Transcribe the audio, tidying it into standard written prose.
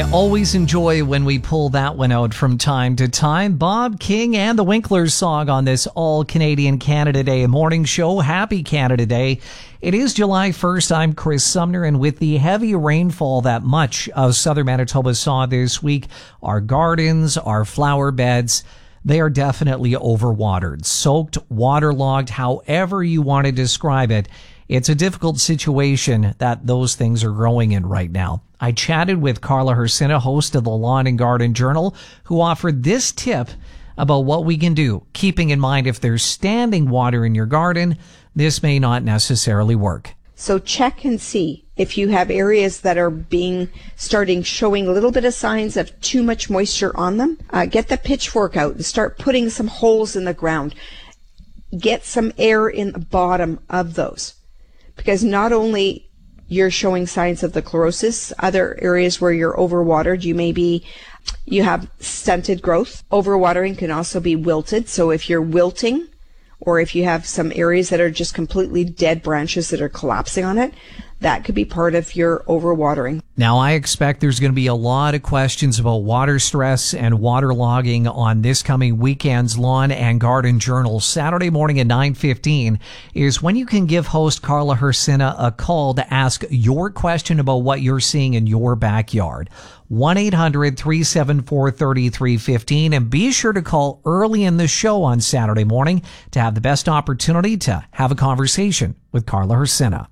I always enjoy when we pull that one out from time to time. Bob King and the Winklers song on this All-Canadian Canada Day morning show. Happy Canada Day. It is July 1st. I'm Chris Sumner, and with the heavy rainfall that much of southern Manitoba saw this week, our gardens, our flower beds, they are definitely overwatered, soaked, waterlogged, however you want to describe it. It's a difficult situation that those things are growing in right now. I chatted with Carla Hrycyna, host of the Lawn and Garden Journal, who offered this tip about what we can do, keeping in mind if there's standing water in your garden, this may not necessarily work. So check and see if you have areas that are showing a little bit of signs of too much moisture on them. Get the pitchfork out and start putting some holes in the ground. Get some air in the bottom of those. Because not only you're showing signs of the chlorosis, other areas where you're overwatered, you have stunted growth. Overwatering can also be wilted. So if you're wilting, or if you have some areas that are just completely dead branches that are collapsing on it, that could be part of your overwatering. Now, I expect there's going to be a lot of questions about water stress and waterlogging on this coming weekend's Lawn and Garden Journal. Saturday morning at 9:15 is when you can give host Carla Hrycyna a call to ask your question about what you're seeing in your backyard. 1-800-374-3315, and be sure to call early in the show on Saturday morning to have the best opportunity to have a conversation with Carla Hrycyna.